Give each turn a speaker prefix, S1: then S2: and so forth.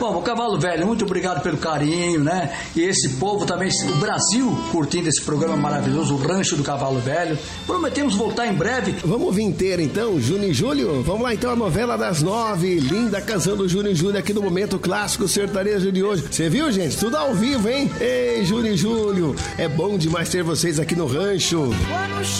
S1: bom, Cavalo Velho, muito obrigado pelo carinho, né? E esse povo também, o Brasil, curtindo esse programa maravilhoso, o Rancho do Cavalo Velho. Prometemos voltar em breve.
S2: Vamos ouvir inteira então, Júnior e Júlio? Vamos lá então, a novela das 9, linda canção do Júnior e Júlio aqui no Momento Clássico Sertanejo de hoje. Você viu, gente? Tudo ao vivo, hein? Ei, Júnior e Júlio, é bom demais ter vocês aqui no Rancho.